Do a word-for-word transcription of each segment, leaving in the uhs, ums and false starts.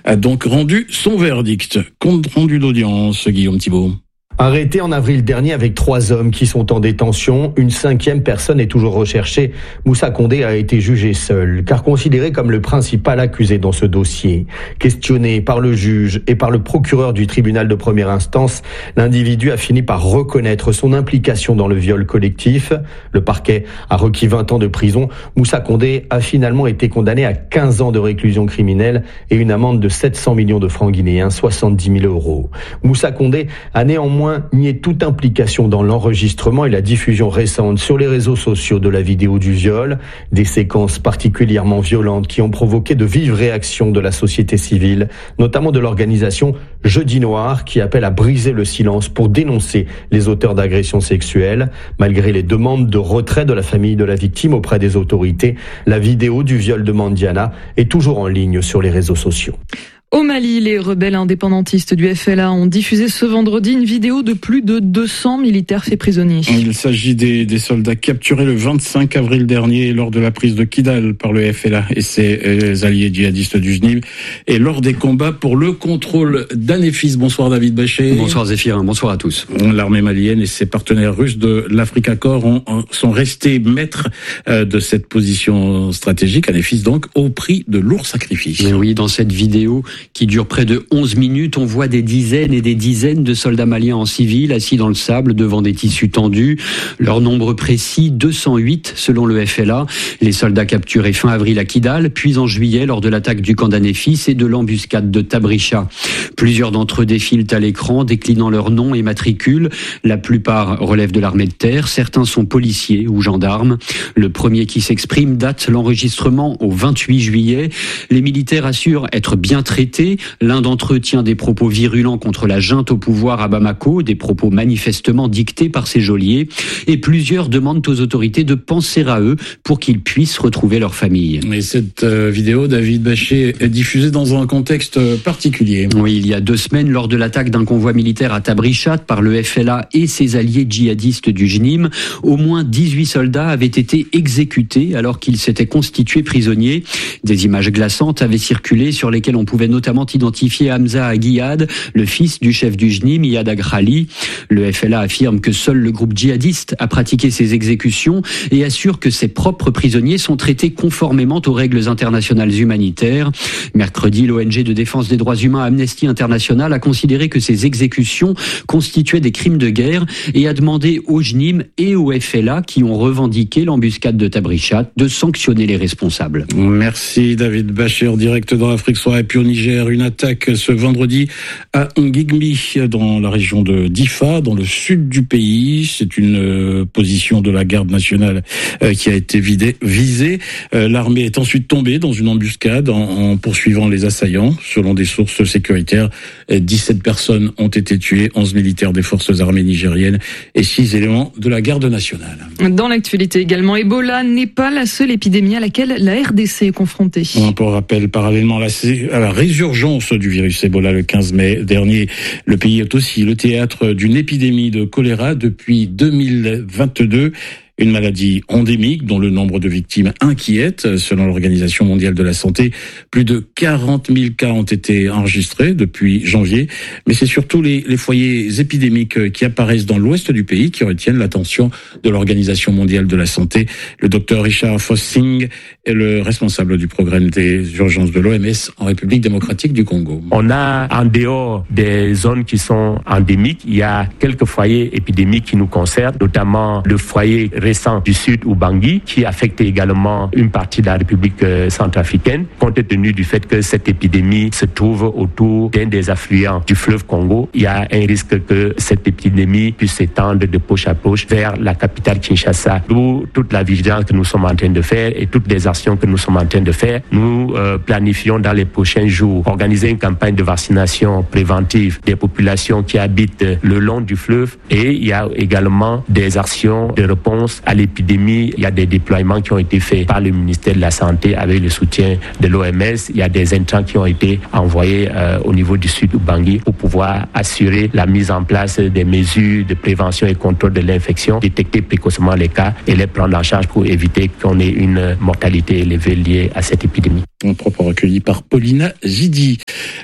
a donc rendu son verdict. Compte rendu d'audience, Guillaume Thibault. Arrêté en avril dernier avec trois hommes qui sont en détention, une cinquième personne est toujours recherchée. Moussa Condé a été jugé seul, car considéré comme le principal accusé dans ce dossier. Questionné par le juge et par le procureur du tribunal de première instance, l'individu a fini par reconnaître son implication dans le viol collectif. Le parquet a requis vingt ans de prison. Moussa Condé a finalement été condamné à quinze ans de réclusion criminelle et une amende de sept cents millions de francs guinéens, soixante-dix mille euros. Moussa Condé a néanmoins nier toute implication dans l'enregistrement et la diffusion récente sur les réseaux sociaux de la vidéo du viol, des séquences particulièrement violentes qui ont provoqué de vives réactions de la société civile, notamment de l'organisation Jeudi Noir qui appelle à briser le silence pour dénoncer les auteurs d'agressions sexuelles. Malgré les demandes de retrait de la famille de la victime auprès des autorités, la vidéo du viol de Mandiana est toujours en ligne sur les réseaux sociaux. Au Mali, les rebelles indépendantistes du F L A ont diffusé ce vendredi une vidéo de plus de deux cents militaires faits prisonniers. Il s'agit des, des soldats capturés le vingt-cinq avril dernier lors de la prise de Kidal par le F L A et ses alliés djihadistes du J N I M et lors des combats pour le contrôle d'Anéfis. Bonsoir David Bachet. Bonsoir Zéphirin, bonsoir à tous. L'armée malienne et ses partenaires russes de l'Africa Corps ont, sont restés maîtres de cette position stratégique, Anéfis donc, au prix de lourds sacrifices. Mais oui, dans cette vidéo qui dure près de onze minutes, on voit des dizaines et des dizaines de soldats maliens en civil assis dans le sable devant des tissus tendus. Leur nombre précis, deux cent huit selon le F L A. Les soldats capturés fin avril à Kidal, puis en juillet lors de l'attaque du camp d'Anéfis et de l'embuscade de Tabricha. Plusieurs d'entre eux défilent à l'écran, déclinant leur nom et matricule. La plupart relèvent de l'armée de terre, certains sont policiers ou gendarmes. Le premier qui s'exprime date l'enregistrement au vingt-huit juillet. Les militaires assurent être bien traités. L'un d'entre eux tient des propos virulents contre la junte au pouvoir à Bamako, des propos manifestement dictés par ses geôliers. Et plusieurs demandent aux autorités de penser à eux pour qu'ils puissent retrouver leur famille. Et cette euh, vidéo, David Bachet, est diffusée dans un contexte particulier. Oui, il y a deux semaines, lors de l'attaque d'un convoi militaire à Tabrichat par le F L A et ses alliés djihadistes du J N I M, au moins dix-huit soldats avaient été exécutés alors qu'ils s'étaient constitués prisonniers. Des images glaçantes avaient circulé sur lesquelles on pouvait notamment identifié Hamza Aguiad, le fils du chef du J N I M, Iyad Agrali. Le F L A affirme que seul le groupe djihadiste a pratiqué ces exécutions et assure que ses propres prisonniers sont traités conformément aux règles internationales humanitaires. Mercredi, l'O N G de défense des droits humains Amnesty International a considéré que ces exécutions constituaient des crimes de guerre et a demandé au J N I M et au F L A, qui ont revendiqué l'embuscade de Tabrichat, de sanctionner les responsables. Merci David Bachet, en direct dans l'Afrique soir. Et puis au Niger, une attaque ce vendredi à Ngigmi, dans la région de Difa, dans le sud du pays. C'est une euh, position de la garde nationale euh, qui a été vidée, visée. Euh, l'armée est ensuite tombée dans une embuscade en, en poursuivant les assaillants. Selon des sources sécuritaires, dix-sept personnes ont été tuées, onze militaires des forces armées nigériennes et six éléments de la garde nationale. Dans l'actualité également, Ebola n'est pas la seule épidémie à laquelle la R D C est confrontée. Pour rappel, parallèlement à la, à la résurgence du virus Ebola le quinze mai dernier, le pays est aussi le théâtre d'une épidémie de choléra depuis deux mille vingt-deux. Une maladie endémique dont le nombre de victimes inquiète. Selon l'Organisation mondiale de la santé, plus de quarante mille cas ont été enregistrés depuis janvier. Mais c'est surtout les, les foyers épidémiques qui apparaissent dans l'ouest du pays qui retiennent l'attention de l'Organisation mondiale de la santé. Le docteur Richard Fossing est le responsable du programme des urgences de l'O M S en République démocratique du Congo. On a, en dehors des zones qui sont endémiques, il y a quelques foyers épidémiques qui nous concernent, notamment le foyer récent du sud Ubangui, qui affecte également une partie de la République centrafricaine, compte tenu du fait que cette épidémie se trouve autour d'un des affluents du fleuve Congo. Il y a un risque que cette épidémie puisse s'étendre de poche à poche vers la capitale Kinshasa. D'où toute la vigilance que nous sommes en train de faire et toutes les actions que nous sommes en train de faire. Nous euh, planifions dans les prochains jours organiser une campagne de vaccination préventive des populations qui habitent le long du fleuve, et il y a également des actions de réponse à l'épidémie. Il y a des déploiements qui ont été faits par le ministère de la Santé avec le soutien de l'O M S. Il y a des intrants qui ont été envoyés euh, au niveau du sud Ubangui pour pouvoir assurer la mise en place des mesures de prévention et contrôle de l'infection, détecter précocement les cas et les prendre en charge pour éviter qu'on ait une mortalité élevée liée à cette épidémie. Un propos recueilli par Paulina Zidi.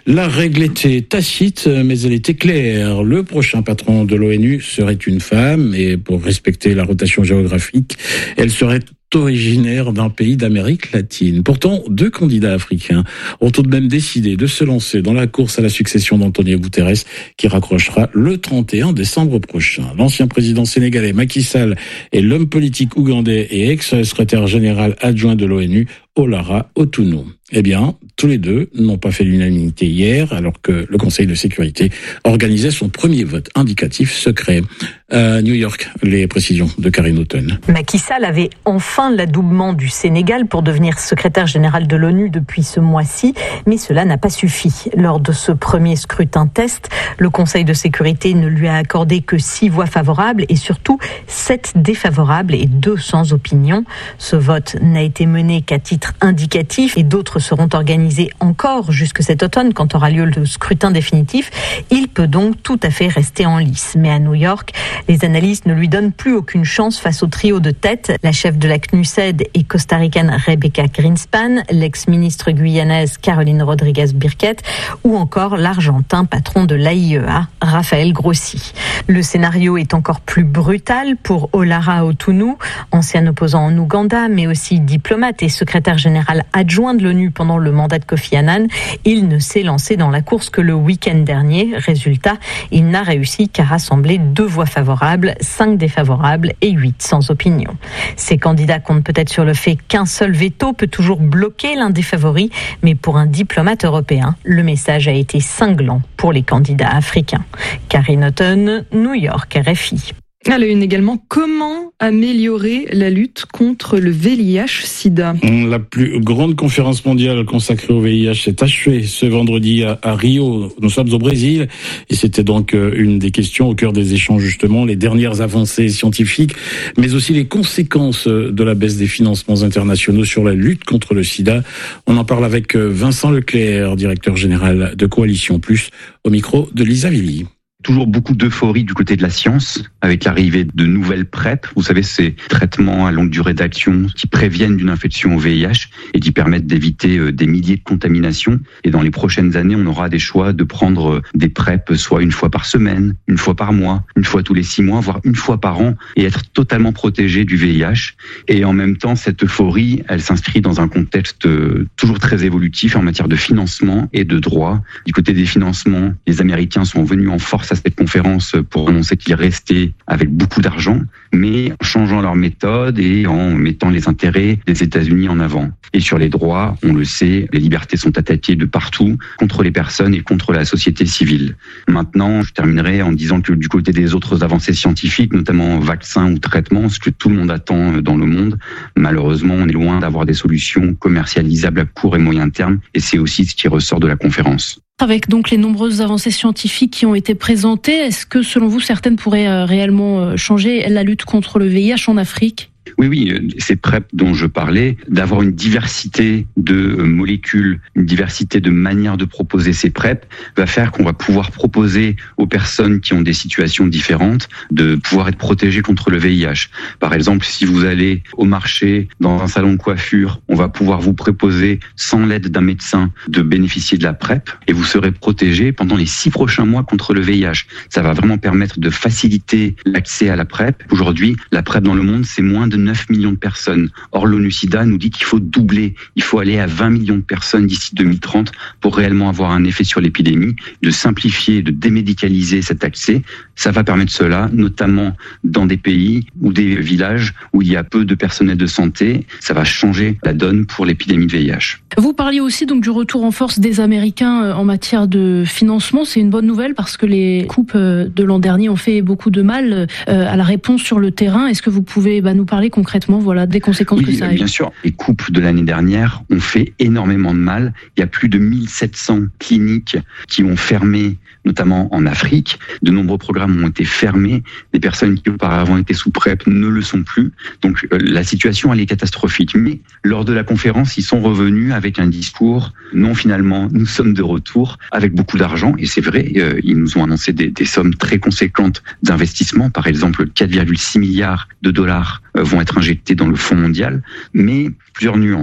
La règle était tacite, mais elle était claire. Le prochain patron de l'ONU serait une femme, et pour respecter la rotation géographique, elle serait originaire d'un pays d'Amérique latine. Pourtant, deux candidats africains ont tout de même décidé de se lancer dans la course à la succession d'Antonio Guterres, qui raccrochera le trente et un décembre prochain. L'ancien président sénégalais Macky Sall et l'homme politique ougandais et ex-secrétaire général adjoint de l'ONU, Olara Otunnu. Eh bien, tous les deux n'ont pas fait l'unanimité hier, alors que le Conseil de sécurité organisait son premier vote indicatif secret. À New York, les précisions de Karine Houghton. Macky Sall avait enfin l'adoubement du Sénégal pour devenir secrétaire général de l'ONU depuis ce mois-ci, mais cela n'a pas suffi. Lors de ce premier scrutin test, le Conseil de sécurité ne lui a accordé que six voix favorables et surtout sept défavorables et deux sans opinion. Ce vote n'a été mené qu'à titre indicatif et d'autres seront organisés encore jusque cet automne quand aura lieu le scrutin définitif. Il peut donc tout à fait rester en lice. Mais à New York, les analystes ne lui donnent plus aucune chance face au trio de tête. La chef de la C N U S E D est costaricaine Rebecca Greenspan, l'ex-ministre guyanaise Caroline Rodriguez-Birquette ou encore l'argentin patron de l'A I E A, Rafael Grossi. Le scénario est encore plus brutal pour Olara Otunnu, ancien opposant en Ouganda, mais aussi diplomate et secrétaire général adjoint de l'ONU pendant le mandat de Kofi Annan. Il ne s'est lancé dans la course que le week-end dernier. Résultat, il n'a réussi qu'à rassembler deux voix favorables, cinq défavorables et huit sans opinion. Ces candidats comptent peut-être sur le fait qu'un seul veto peut toujours bloquer l'un des favoris, mais pour un diplomate européen, le message a été cinglant pour les candidats africains. Karine Houghton, New York, R F I. À la une également, comment améliorer la lutte contre le V I H sida? La plus grande conférence mondiale consacrée au V I H s'est achevée ce vendredi à, à Rio. Nous sommes au Brésil et c'était donc une des questions au cœur des échanges, justement, les dernières avancées scientifiques, mais aussi les conséquences de la baisse des financements internationaux sur la lutte contre le sida. On en parle avec Vincent Leclerc, directeur général de Coalition Plus, au micro de Lisa Villy. Toujours beaucoup d'euphorie du côté de la science, avec l'arrivée de nouvelles PrEP. Vous savez, ces traitements à longue durée d'action qui préviennent d'une infection au V I H et qui permettent d'éviter des milliers de contaminations. Et dans les prochaines années, on aura des choix de prendre des PrEP soit une fois par semaine, une fois par mois, une fois tous les six mois, voire une fois par an, et être totalement protégé du V I H. Et en même temps, cette euphorie, elle s'inscrit dans un contexte toujours très évolutif en matière de financement et de droit. Du côté des financements, les Américains sont venus en force à cette conférence pour annoncer qu'ils restaient avec beaucoup d'argent, mais en changeant leur méthode et en mettant les intérêts des États-Unis en avant. Et sur les droits, on le sait, les libertés sont attaquées de partout, contre les personnes et contre la société civile. Maintenant, je terminerai en disant que du côté des autres avancées scientifiques, notamment vaccins ou traitements, ce que tout le monde attend dans le monde, malheureusement, on est loin d'avoir des solutions commercialisables à court et moyen terme, et c'est aussi ce qui ressort de la conférence. Avec donc les nombreuses avancées scientifiques qui ont été présentées, est-ce que selon vous certaines pourraient réellement changer la lutte contre le V I H en Afrique ? Oui, oui, ces PrEP dont je parlais, d'avoir une diversité de molécules, une diversité de manières de proposer ces PrEP, va faire qu'on va pouvoir proposer aux personnes qui ont des situations différentes de pouvoir être protégées contre le V I H. Par exemple, si vous allez au marché, dans un salon de coiffure, on va pouvoir vous proposer, sans l'aide d'un médecin, de bénéficier de la PrEP et vous serez protégé pendant les six prochains mois contre le V I H. Ça va vraiment permettre de faciliter l'accès à la PrEP. Aujourd'hui, la PrEP dans le monde, c'est moins de neuf millions de personnes. Or, l'ONU-SIDA nous dit qu'il faut doubler. Il faut aller à vingt millions de personnes d'ici deux mille trente pour réellement avoir un effet sur l'épidémie, de simplifier, de démédicaliser cet accès. Ça va permettre cela, notamment dans des pays ou des villages où il y a peu de personnel de santé. Ça va changer la donne pour l'épidémie de V I H. Vous parliez aussi donc du retour en force des Américains en matière de financement. C'est une bonne nouvelle parce que les coupes de l'an dernier ont fait beaucoup de mal à la réponse sur le terrain. Est-ce que vous pouvez bah, nous parler concrètement voilà, des conséquences oui, que ça a eu ? Bien sûr, les coupes de l'année dernière ont fait énormément de mal. Il y a plus de mille sept cents cliniques qui ont fermé, notamment en Afrique. De nombreux programmes ont été fermés. Des personnes qui auparavant étaient sous PrEP ne le sont plus. Donc euh, la situation, elle est catastrophique. Mais lors de la conférence, ils sont revenus avec un discours « Non, finalement, nous sommes de retour avec beaucoup d'argent. » Et c'est vrai, euh, ils nous ont annoncé des, des sommes très conséquentes d'investissement. Par exemple, quatre virgule six milliards de dollars euh, vont être injectés dans le Fonds mondial. Mais plusieurs nuances.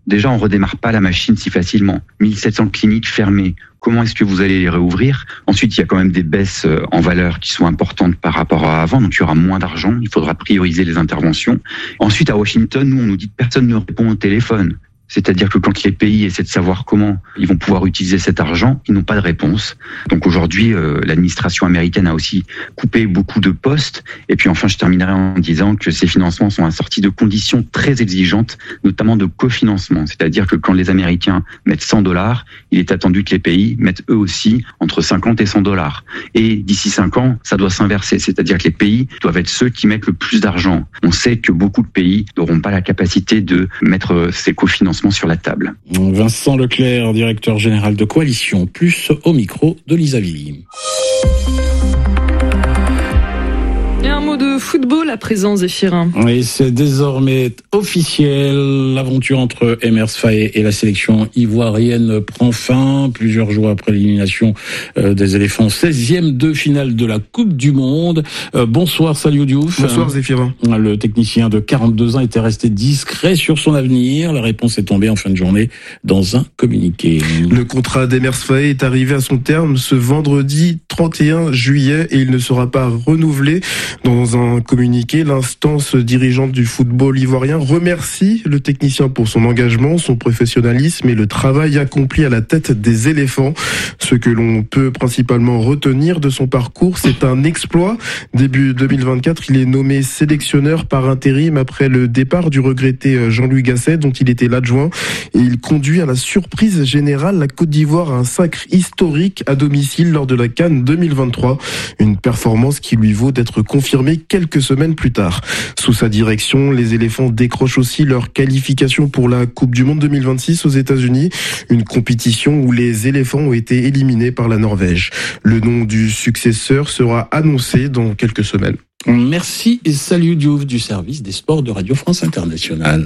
Déjà, on redémarre pas la machine si facilement. mille sept cents cliniques fermées. Comment est-ce que vous allez les réouvrir? Ensuite, il y a quand même des baisses en valeur qui sont importantes par rapport à avant, donc il y aura moins d'argent, il faudra prioriser les interventions. Ensuite, à Washington, nous, on nous dit que personne ne répond au téléphone. C'est-à-dire que quand les pays essaient de savoir comment ils vont pouvoir utiliser cet argent, ils n'ont pas de réponse. Donc aujourd'hui, euh, l'administration américaine a aussi coupé beaucoup de postes. Et puis enfin, je terminerai en disant que ces financements sont assortis de conditions très exigeantes, notamment de cofinancement. C'est-à-dire que quand les Américains mettent cent dollars, il est attendu que les pays mettent eux aussi entre cinquante et cent dollars. Et d'ici cinq ans, ça doit s'inverser. C'est-à-dire que les pays doivent être ceux qui mettent le plus d'argent. On sait que beaucoup de pays n'auront pas la capacité de mettre ces cofinancements sur la table. Vincent Leclerc, directeur général de Coalition Plus, au micro de Lisa Villy. Et un mot de football à présent, Zéphirin. Oui, c'est désormais officiel. L'aventure entre Emers Faé et la sélection ivoirienne prend fin. Plusieurs jours après l'élimination euh, des éléphants, seizième de finale de la Coupe du Monde. Euh, bonsoir Saliou Diouf. Bonsoir Zéphirin. Le technicien de quarante-deux ans était resté discret sur son avenir. La réponse est tombée en fin de journée dans un communiqué. Le contrat d'Emers Faé est arrivé à son terme ce vendredi trente et un juillet et il ne sera pas renouvelé. Dans un communiqué, l'instance dirigeante du football ivoirien remercie le technicien pour son engagement, son professionnalisme et le travail accompli à la tête des éléphants. Ce que l'on peut principalement retenir de son parcours, c'est un exploit. Début deux mille vingt-quatre, il est nommé sélectionneur par intérim après le départ du regretté Jean-Louis Gasset, dont il était l'adjoint. Et il conduit à la surprise générale la Côte d'Ivoire à un sacre historique à domicile lors de la CAN deux mille vingt-trois. Une performance qui lui vaut d'être confirmée quelques semaines plus tard. Sous sa direction, les éléphants décrochent aussi leur qualification pour la Coupe du Monde deux mille vingt-six aux États-Unis, une compétition où les éléphants ont été éliminés par la Norvège. Le nom du successeur sera annoncé dans quelques semaines. Merci et salut Diouf du service des sports de Radio France Internationale.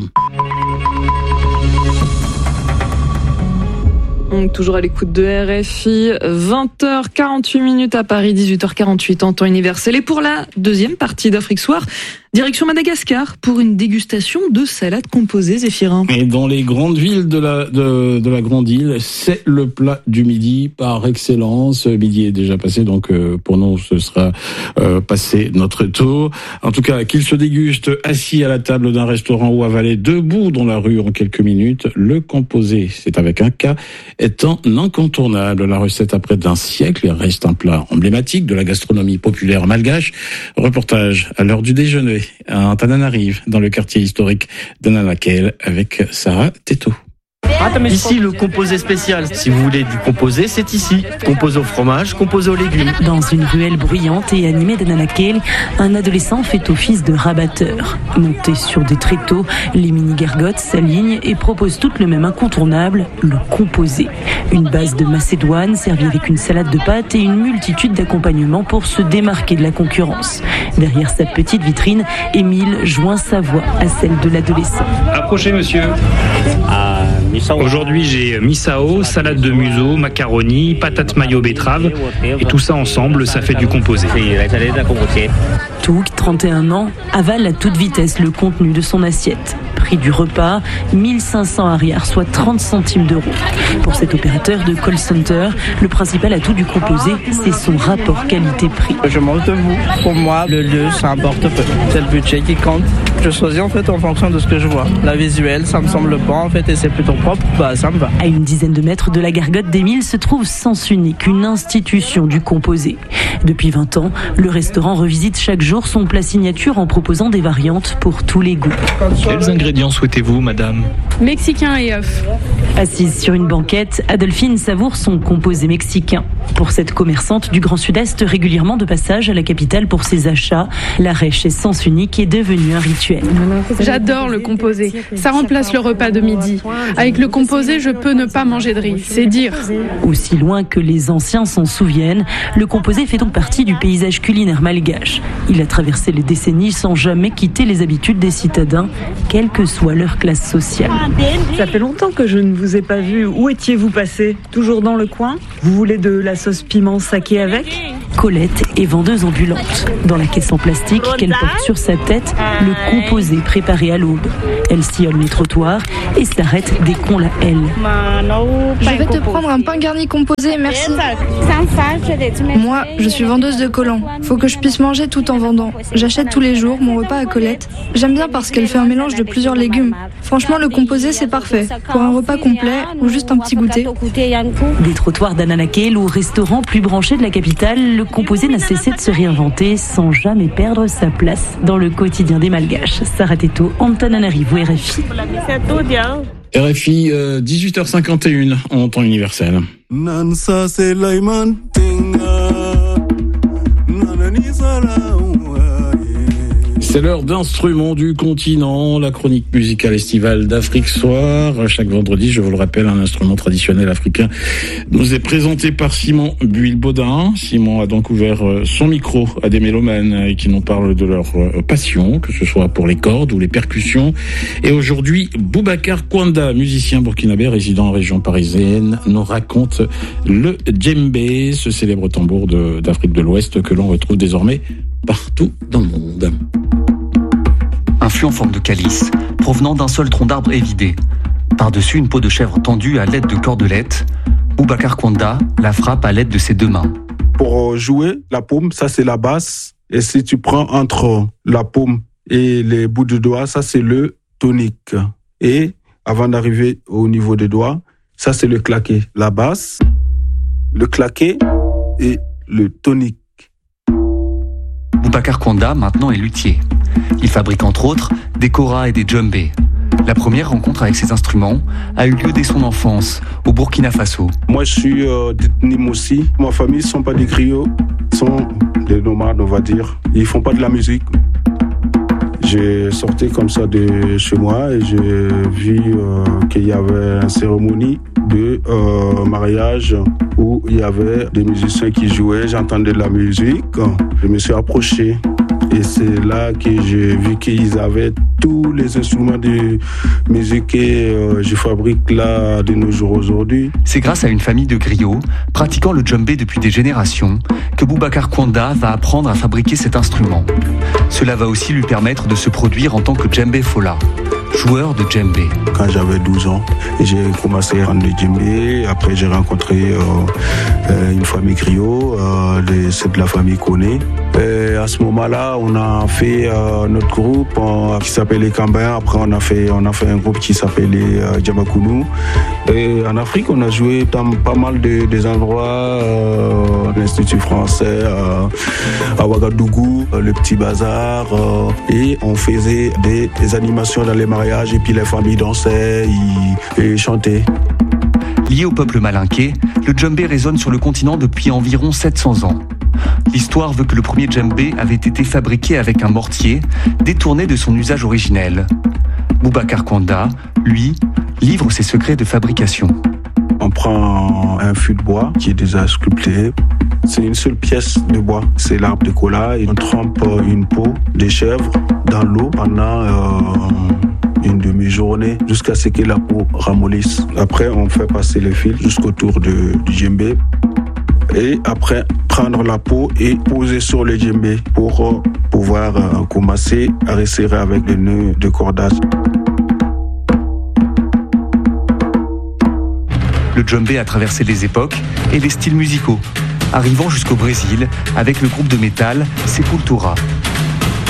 Donc, toujours à l'écoute de R F I, vingt heures quarante-huit minutes à Paris, dix-huit heures quarante-huit en temps universel. Et pour la deuxième partie d'Afrique Soir, direction Madagascar pour une dégustation de salade composée, Zéphirin. Et dans les grandes villes de la, de, de la grande île, c'est le plat du midi par excellence. Midi est déjà passé, donc euh, pour nous, ce sera euh, passé notre tour. En tout cas, qu'il se déguste assis à la table d'un restaurant ou avalé debout dans la rue en quelques minutes. Le composé, c'est avec un K, étant incontournable. La recette à près d'un siècle reste un plat emblématique de la gastronomie populaire malgache. Reportage à l'heure du déjeuner à Antananarive, dans le quartier historique d'Ananakel, avec Sarah Teto. Ici, le composé spécial. Si vous voulez du composé, c'est ici. Composé au fromage, composé aux légumes. Dans une ruelle bruyante et animée d'Ananakel, un adolescent fait office de rabatteur. Monté sur des tréteaux, les mini-gargotes s'alignent et proposent toutes le même incontournable, le composé. Une base de macédoine servie avec une salade de pâtes et une multitude d'accompagnements pour se démarquer de la concurrence. Derrière sa petite vitrine, Émile joint sa voix à celle de l'adolescent. Approchez, monsieur. Ah. Aujourd'hui, j'ai misao, salade de museau, macaroni, patates mayo betterave et tout ça ensemble, ça fait du composé. Touk, trente et un ans, avale à toute vitesse le contenu de son assiette. Prix du repas, mille cinq cents arrières, soit trente centimes d'euros. Pour cet opérateur de call center, le principal atout du composé, c'est son rapport qualité-prix. Je mange debout. Pour moi, le lieu, ça importe peu. C'est le budget qui compte. Je choisis en fait en fonction de ce que je vois. La visuelle, ça me semble bon en fait et c'est plutôt propre, bah ça me va. À une dizaine de mètres de la gargote d'Émile se trouve Sens Unique, une institution du composé. Depuis vingt ans, le restaurant revisite chaque jour son plat signature en proposant des variantes pour tous les goûts. Quels ingrédients souhaitez-vous, madame ? Mexicain et œufs. Assise sur une banquette, Adolphine savoure son composé mexicain. Pour cette commerçante du Grand Sud-Est régulièrement de passage à la capitale pour ses achats, l'arrêt chez Sens Unique est devenu un rituel. J'adore le composé. Ça remplace le repas de midi. Avec le composé, je peux ne pas manger de riz. C'est dire. Aussi loin que les anciens s'en souviennent, le composé fait donc partie du paysage culinaire malgache. Il a traversé les décennies sans jamais quitter les habitudes des citadins, quelle que soit leur classe sociale. Ça fait longtemps que je ne vous ai pas vu. Où étiez-vous passé ? Toujours dans le coin ? Vous voulez de la sauce piment saké avec ? Colette est vendeuse ambulante. Dans la caisse en plastique qu'elle porte sur sa tête, le composé préparé à l'aube. Elle sillonne les trottoirs et s'arrête dès qu'on la hèle. Je vais te prendre un pain garni composé, merci. Moi, je suis vendeuse de collants. Faut que je puisse manger tout en vendant. J'achète tous les jours mon repas à Colette. J'aime bien parce qu'elle fait un mélange de plusieurs légumes. Franchement, le composé, c'est parfait. Pour un repas complet ou juste un petit goûter. Des trottoirs d'Ananakel au restaurant plus branché de la capitale, le composé n'a cessé de se réinventer sans jamais perdre sa place dans le quotidien des Malgaches. Sarah Teto, Antananarivo, R F I. R F I, euh, dix-huit heures cinquante et une en temps universel. C'est l'heure d'instruments du continent, la chronique musicale estivale d'Afrique Soir. Chaque vendredi, je vous le rappelle, un instrument traditionnel africain nous est présenté par Simon Buil-Baudin. Simon a donc ouvert son micro à des mélomanes qui nous parlent de leur passion, que ce soit pour les cordes ou les percussions. Et aujourd'hui, Boubacar Kwanda, musicien burkinabé résident en région parisienne, nous raconte le djembé, ce célèbre tambour de, d'Afrique de l'Ouest que l'on retrouve désormais partout dans le monde. Un fût en forme de calice, provenant d'un seul tronc d'arbre évidé. Par-dessus une peau de chèvre tendue à l'aide de cordelettes, Boubacar Kwanda la frappe à l'aide de ses deux mains. Pour jouer, la paume, ça c'est la basse. Et si tu prends entre la paume et les bouts de doigts, ça c'est le tonique. Et avant d'arriver au niveau des doigts, ça c'est le claqué. La basse, le claqué et le tonique. Boubacar Kwanda, maintenant, est luthier. Il fabrique entre autres des koras et des djembés. La première rencontre avec ces instruments a eu lieu dès son enfance, au Burkina Faso. Moi, je suis euh, d'ethnie Moussi. Ma famille ne sont pas des griots, sont des nomades, on va dire. Ils ne font pas de la musique. J'ai sorti comme ça de chez moi et j'ai vu euh, qu'il y avait une cérémonie de euh, mariage où il y avait des musiciens qui jouaient, j'entendais de la musique, je me suis approché et c'est là que j'ai vu qu'ils avaient tous les instruments de musique que euh, je fabrique là de nos jours aujourd'hui. C'est grâce à une famille de griots pratiquant le djembé depuis des générations que Boubacar Kwanda va apprendre à fabriquer cet instrument. Cela va aussi lui permettre de se produire en tant que djembé fola, joueur de djembé. Quand j'avais douze ans, j'ai commencé à apprendre le djembé. Après, j'ai rencontré euh, euh, une famille griot, euh, c'est de la famille Koné. Et à ce moment-là, on a fait euh, notre groupe euh, qui s'appelle les Cambins. Après, on a fait, on a fait un groupe qui s'appelle les euh, Djamakounou. Et en Afrique, on a joué dans pas mal de des endroits, euh, l'Institut français, euh, à Ouagadougou, euh, le Petit Bazar. Euh, et on faisait des, des animations dans les mariages et puis les familles dansaient et, et chantaient. Lié au peuple malinké, le djembé résonne sur le continent depuis environ sept cents ans. L'histoire veut que le premier djembé avait été fabriqué avec un mortier, détourné de son usage originel. Boubacar Kwanda, lui, livre ses secrets de fabrication. On prend un fût de bois qui est déjà sculpté. C'est une seule pièce de bois, c'est l'arbre de cola. Et on trempe une peau de chèvre dans l'eau pendant euh, une demi-journée jusqu'à ce que la peau ramollisse. Après, on fait passer le fil jusqu'autour de, du djembé. Et après, prendre la peau et poser sur le djembé pour euh, pouvoir euh, commencer à resserrer avec les nœuds de cordage. Le djembé a traversé les époques et les styles musicaux, arrivant jusqu'au Brésil avec le groupe de métal Sepultura.